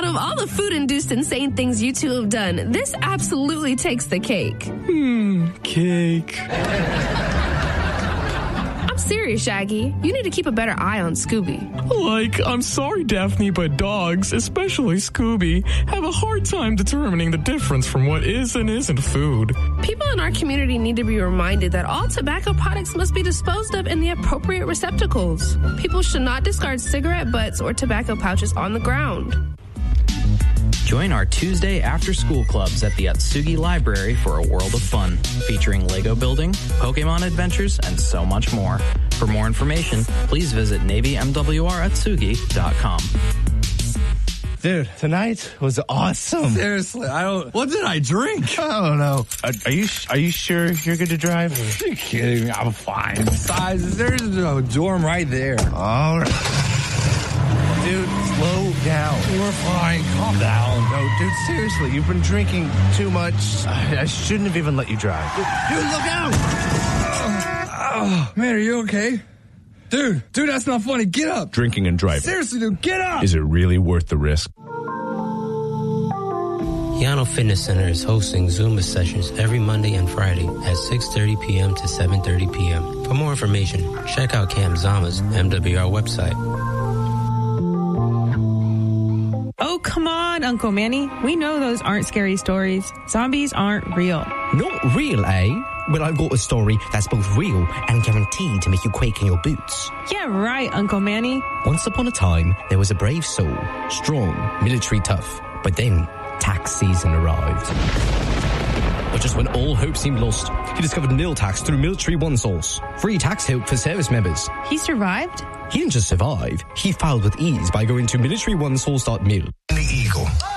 of all the food-induced insane things you two have done, this absolutely takes the cake. Cake. I'm serious, Shaggy. You need to keep a better eye on Scooby. I'm sorry, Daphne, but dogs, especially Scooby, have a hard time determining the difference from what is and isn't food. People in our community need to be reminded that all tobacco products must be disposed of in the appropriate receptacles. People should not discard cigarette butts or tobacco pouches on the ground. Join our Tuesday after-school clubs at the Atsugi Library for a world of fun, featuring Lego building, Pokemon adventures, and so much more. For more information, please visit NavyMWRAtsugi.com. Dude, tonight was awesome. Seriously, what did I drink? I don't know. Are you sure you're good to drive? Are you kidding me? I'm fine. Besides, there's a dorm right there. All right. Dude, slow down. We're fine. Calm down. No, dude, seriously, you've been drinking too much. I shouldn't have even let you drive. Dude, look out! Man, are you okay? Dude, that's not funny. Get up. Drinking and driving. Seriously, dude, get up. Is it really worth the risk? Yano Fitness Center is hosting Zumba sessions every Monday and Friday at 6:30 p.m. to 7:30 p.m. For more information, check out Camp Zama's MWR website. Oh, come on, Uncle Manny. We know those aren't scary stories. Zombies aren't real. Not real, eh? Well, I've got a story that's both real and guaranteed to make you quake in your boots. Yeah, right, Uncle Manny. Once upon a time, there was a brave soul, strong, military tough. But then, tax season arrived. But just when all hope seemed lost, he discovered nil tax through Military One Source. Free tax help for service members. He survived? He didn't just survive, he filed with ease by going to militaryonesource.mil. The Eagle.